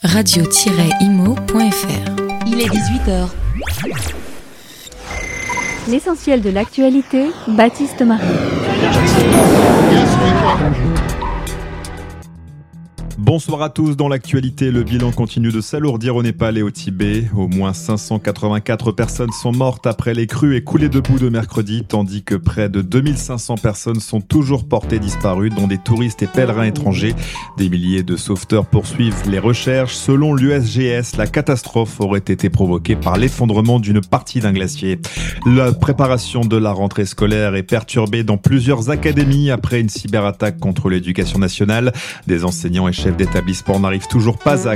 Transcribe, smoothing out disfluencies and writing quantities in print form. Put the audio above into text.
radio-imo.fr. Il est 18h. L'essentiel de l'actualité, Baptiste Marie. Bonsoir à tous. Dans l'actualité, le bilan continue de s'alourdir au Népal et au Tibet. Au moins 584 personnes sont mortes après les crues et coulées de boue de mercredi, tandis que près de 2500 personnes sont toujours portées disparues, dont des touristes et pèlerins étrangers. Des milliers de sauveteurs poursuivent les recherches. Selon l'USGS, la catastrophe aurait été provoquée par l'effondrement d'une partie d'un glacier. La préparation de la rentrée scolaire est perturbée dans plusieurs académies après une cyberattaque contre l'éducation nationale. Des enseignants et chefs d'établissement n'arrivent toujours pas à